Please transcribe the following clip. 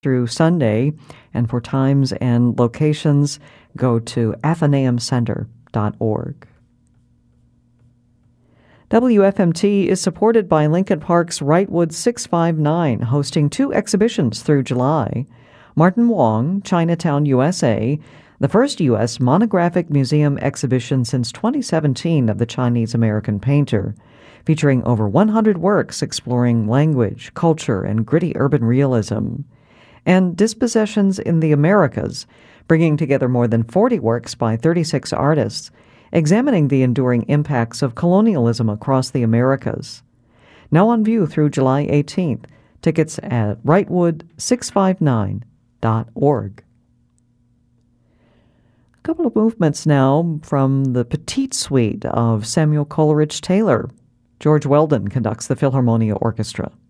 through Sunday. And for times and locations, go to athenaeumcenter.org. WFMT is supported by Lincoln Park's Wrightwood 659, hosting 2 exhibitions through July. Martin Wong, Chinatown, USA, the first U.S. monographic museum exhibition since 2017 of the Chinese-American painter, featuring over 100 works exploring language, culture, and gritty urban realism. And Dispossessions in the Americas, bringing together more than 40 works by 36 artists, examining the enduring impacts of colonialism across the Americas. Now on view through July 18th. Tickets at Wrightwood659.org. A couple of movements now from the Petite Suite of Samuel Coleridge Taylor. George Weldon conducts the Philharmonia Orchestra.